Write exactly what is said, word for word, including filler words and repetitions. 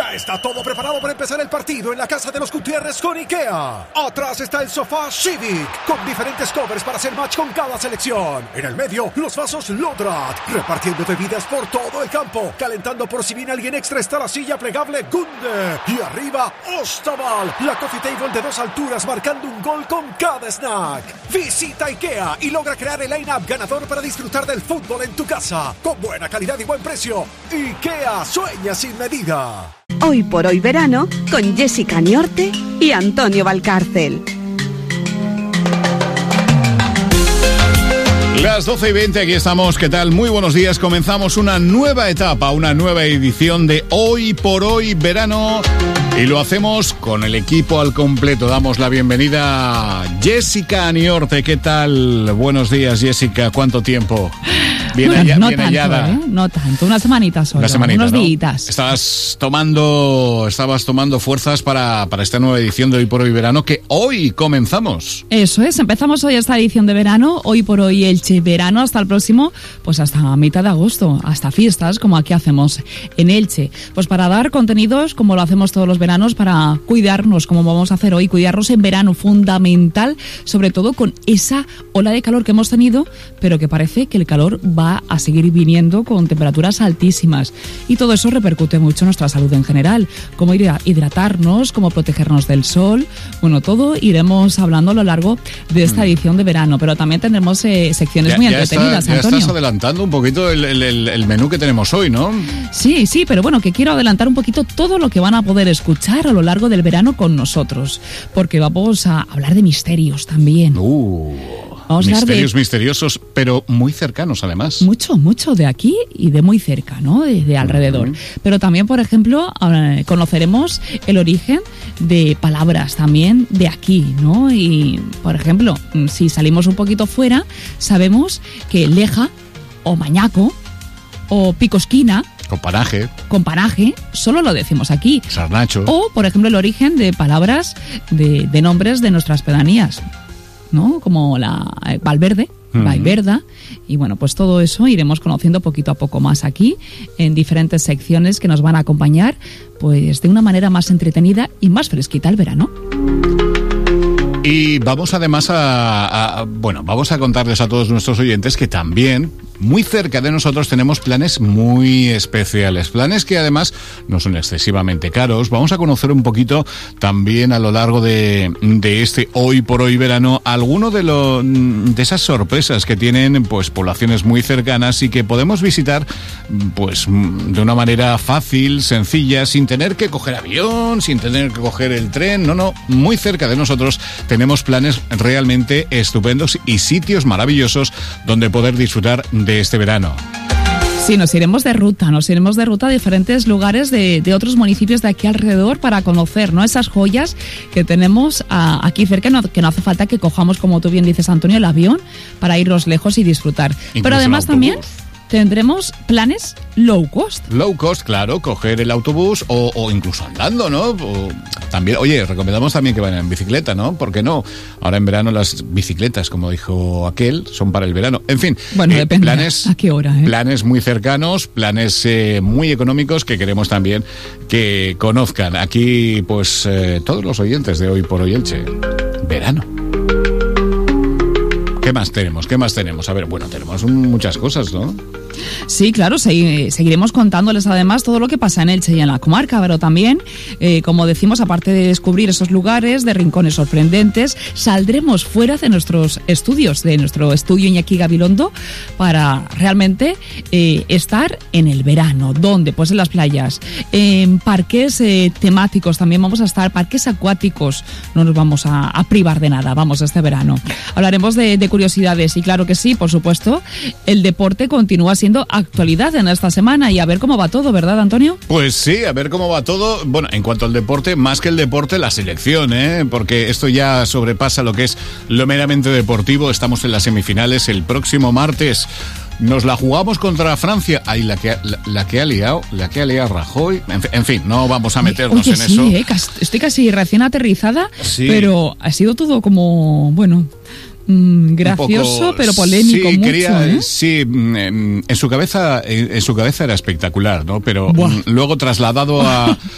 Ya está todo preparado para empezar el partido en la casa de los Gutiérrez con IKEA. Atrás está el sofá Civic, con diferentes covers para hacer match con cada selección. En el medio, los vasos Lodrat, repartiendo bebidas por todo el campo. Calentando por si viene alguien extra está la silla plegable Gunde. Y arriba, Ostaval, la coffee table de dos alturas marcando un gol con cada snack. Visita IKEA y logra crear el line-up ganador para disfrutar del fútbol en tu casa. Con buena calidad y buen precio. IKEA, sueña sin medida. Hoy por hoy verano con Jessica Niorte y Antonio Valcárcel. Las doce y veinte, aquí estamos. ¿Qué tal? Muy buenos días. Comenzamos una nueva etapa, una nueva edición de Hoy por Hoy Verano. Y lo hacemos con el equipo al completo. Damos la bienvenida a Jessica Niorte. ¿Qué tal? Buenos días, Jessica. ¿Cuánto tiempo? Bien, bueno, allá, no bien tanto, hallada. ¿eh? No tanto, una semanita solo. Una semanita, unos ¿no? días. Estabas tomando, estabas tomando fuerzas para, para esta nueva edición de Hoy por Hoy Verano, que hoy comenzamos. Eso es, empezamos hoy esta edición de verano, Hoy por Hoy Elche Verano, hasta el próximo, pues hasta mitad de agosto, hasta fiestas, como aquí hacemos en Elche. Pues para dar contenidos, como lo hacemos todos los veranos, para cuidarnos, como vamos a hacer hoy, cuidarnos en verano, fundamental, sobre todo con esa ola de calor que hemos tenido, pero que parece que el calor va a seguir viniendo con temperaturas altísimas. Y todo eso repercute mucho en nuestra salud en general. Cómo ir a hidratarnos, cómo protegernos del sol. Bueno, todo iremos hablando a lo largo de esta edición de verano. Pero también tendremos eh, secciones ya, muy ya entretenidas, está, ya Antonio. estás adelantando un poquito el, el, el, el menú que tenemos hoy, ¿no? Sí, sí, pero bueno, que quiero adelantar un poquito todo lo que van a poder escuchar a lo largo del verano con nosotros. Porque vamos a hablar de misterios también. Uh... Vamos Misterios de... misteriosos, pero muy cercanos además. Mucho, mucho de aquí y de muy cerca, ¿no? De, de alrededor. Uh-huh. Pero también, por ejemplo, conoceremos el origen de palabras también de aquí, ¿no? Y, por ejemplo, si salimos un poquito fuera, sabemos que leja o mañaco o picosquina, Companaje. Companaje, solo lo decimos aquí. Sarnacho. O, por ejemplo, el origen de palabras, de, de nombres de nuestras pedanías, ¿no? Como la eh, Valverde, uh-huh. Valverda, y bueno, pues todo eso iremos conociendo poquito a poco más aquí, en diferentes secciones que nos van a acompañar, pues de una manera más entretenida y más fresquita el verano. Y vamos además a, a, bueno, vamos a contarles a todos nuestros oyentes que también, muy cerca de nosotros, tenemos planes muy especiales, planes que además no son excesivamente caros. Vamos a conocer un poquito también a lo largo de, de este Hoy por Hoy Verano alguno de, lo, de esas sorpresas que tienen pues poblaciones muy cercanas y que podemos visitar pues de una manera fácil, sencilla, sin tener que coger avión, sin tener que coger el tren. No, no, muy cerca de nosotros tenemos planes realmente estupendos y sitios maravillosos donde poder disfrutar de este verano. Sí, nos iremos de ruta, nos iremos de ruta a diferentes lugares de, de otros municipios de aquí alrededor para conocer, ¿no? Esas joyas que tenemos a, aquí cerca, no, que no hace falta que cojamos, como tú bien dices, Antonio, el avión para irnos lejos y disfrutar. Incluso pero además también tendremos planes low cost. Low cost, claro, coger el autobús o, o incluso andando, ¿no? O también, oye, recomendamos también que vayan en bicicleta, ¿no? ¿Por qué no? Ahora en verano las bicicletas, como dijo aquel, son para el verano. En fin, bueno, eh, depende planes, a qué hora, ¿eh? Planes muy cercanos, planes eh, muy económicos que queremos también que conozcan. Aquí, pues, eh, todos los oyentes de Hoy por Hoy Elche. Verano. ¿Qué más tenemos? ¿Qué más tenemos? A ver, bueno, tenemos muchas cosas, ¿no? Sí, claro, se, seguiremos contándoles además todo lo que pasa en Elche y en la comarca, pero también, eh, como decimos, aparte de descubrir esos lugares, de rincones sorprendentes, saldremos fuera de nuestros estudios, de nuestro estudio Iñaki Gabilondo, para realmente eh, estar en el verano. ¿Dónde? Pues en las playas, en parques eh, temáticos, también vamos a estar, parques acuáticos, no nos vamos a, a privar de nada, vamos, este verano. Hablaremos de, de curiosidades y claro que sí, por supuesto, el deporte continúa siendo actualidad en esta semana y a ver cómo va todo, ¿verdad, Antonio? Pues sí, a ver cómo va todo. Bueno, en cuanto al deporte, más que el deporte, la selección, ¿eh? Porque esto ya sobrepasa lo que es lo meramente deportivo. Estamos en las semifinales el próximo martes. Nos la jugamos contra Francia. Ay, la que, la, la que ha liado, la que ha liado Rajoy. En, en fin, no vamos a meternos Oye, en sí, eso. Eh, estoy casi recién aterrizada, sí. Pero ha sido todo como, bueno, mm, gracioso, poco, pero polémico sí, mucho. Quería, ¿eh? Sí, en, en su cabeza, en, en su cabeza era espectacular, ¿no? Pero Buah. luego trasladado a